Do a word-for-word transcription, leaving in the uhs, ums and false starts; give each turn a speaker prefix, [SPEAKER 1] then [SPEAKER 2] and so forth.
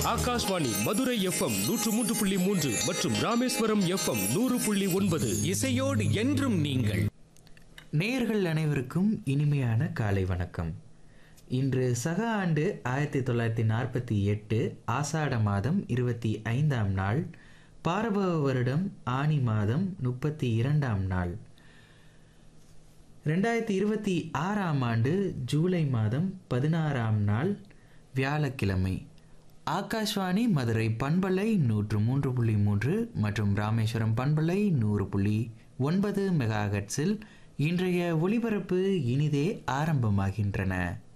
[SPEAKER 1] Akashvani Madurai FM நூற்று மூன்று புள்ளி மூன்று மற்றும் ராமேஸ்வரம் எஃப்எம் நூறு புள்ளி ஒன்பது.
[SPEAKER 2] இசையோடு என்றும் நீங்கள்.
[SPEAKER 3] நேயர்கள் அனைவருக்கும் இனிமையான காலை வணக்கம். இன்று சக ஆண்டு ஆயிரத்தி தொள்ளாயிரத்தி நாற்பத்தி எட்டு ஆசாட மாதம் இருபத்தி ஐந்தாம் நாள், பாரபவ வருடம் ஆனி மாதம் முப்பத்தி இரண்டாம் நாள், ரெண்டாயிரத்தி இருபத்தி ஆறாம் ஆண்டு ஜூலை மாதம் பதினாறாம் நாள், வியாழக்கிழமை. ஆகாஷ்வாணி மதுரை பண்பலை நூற்று மூன்று புள்ளி மூன்று மற்றும் ராமேஸ்வரம் பண்பலை நூறு புள்ளி ஒன்பது மெகாஹெட்ஸில் இன்றைய ஒளிபரப்பு இனிதே ஆரம்பமாகின்றன.